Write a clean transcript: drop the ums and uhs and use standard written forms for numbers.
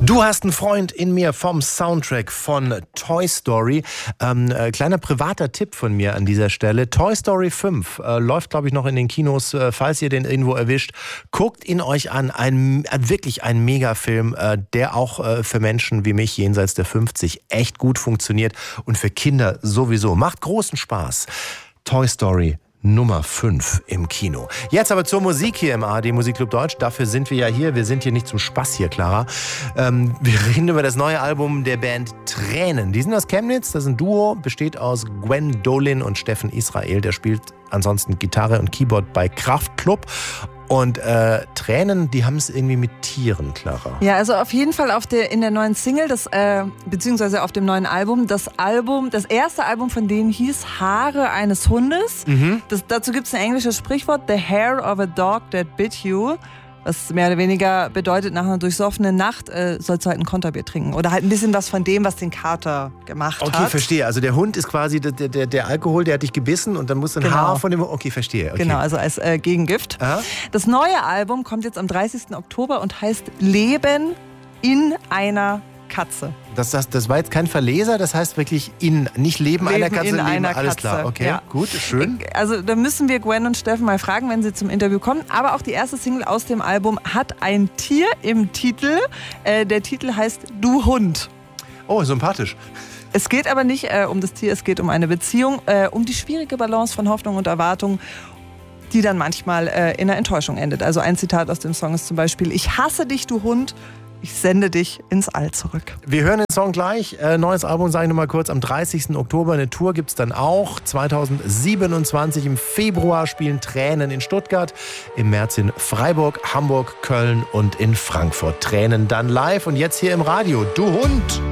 Du hast einen Freund in mir vom Soundtrack von Toy Story. Kleiner privater Tipp von mir an dieser Stelle. Toy Story 5 läuft, glaube ich, noch in den Kinos, falls ihr den irgendwo erwischt. Guckt ihn euch an. Wirklich ein Megafilm, der auch für Menschen wie mich jenseits der 50 echt gut funktioniert und für Kinder sowieso. Macht großen Spaß. Toy Story Nummer 5 im Kino. Jetzt aber zur Musik hier im ARD Musikclub Deutsch. Dafür sind wir ja hier. Wir sind hier nicht zum Spaß hier, Clara. Wir reden über das neue Album der Band Tränen. Die sind aus Chemnitz. Das ist ein Duo. Besteht aus Gwen Dolin und Steffen Israel. Der spielt ansonsten Gitarre und Keyboard bei Kraftklub. Und Tränen, die haben es irgendwie mit Tieren, Clara. Ja, also auf jeden Fall in der neuen Single, beziehungsweise auf dem neuen Album. Das erste Album von denen hieß Haare eines Hundes. Dazu gibt es ein englisches Sprichwort, the hair of a dog that bit you. Was mehr oder weniger bedeutet, nach einer durchsoffenen Nacht sollst du halt ein Konterbier trinken. Oder halt ein bisschen was von dem, was den Kater gemacht hat. Okay, verstehe. Also der Hund ist quasi der Alkohol, der hat dich gebissen und dann muss ein Haar von dem... Okay, verstehe. Okay. Genau, also als Gegengift. Aha. Das neue Album kommt jetzt am 30. Oktober und heißt Leben in einer Katze. Das war jetzt kein Verleser, das heißt wirklich nicht Leben einer Katze, in einer alles Katze. Klar. Okay, ja. Gut, schön. Also da müssen wir Gwen und Steffen mal fragen, wenn sie zum Interview kommen. Aber auch die erste Single aus dem Album hat ein Tier im Titel. Der Titel heißt Du Hund. Oh, sympathisch. Es geht aber nicht um das Tier, es geht um eine Beziehung, um die schwierige Balance von Hoffnung und Erwartung, die dann manchmal in einer Enttäuschung endet. Also ein Zitat aus dem Song ist zum Beispiel: Ich hasse dich, du Hund. Ich sende dich ins All zurück. Wir hören den Song gleich. Neues Album, sage ich nochmal kurz, am 30. Oktober. Eine Tour gibt es dann auch. 2027 im Februar spielen Tränen in Stuttgart. Im März in Freiburg, Hamburg, Köln und in Frankfurt. Tränen dann live. Und jetzt hier im Radio. Du Hund!